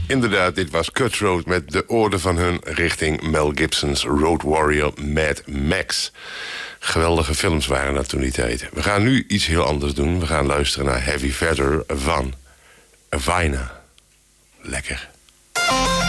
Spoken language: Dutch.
Inderdaad, dit was Cutthroat met de orde van hun richting Mel Gibson's Road Warrior Mad Max. Geweldige films waren dat toen die tijd. We gaan nu iets heel anders doen. We gaan luisteren naar Heavy Feather van Avina. Lekker.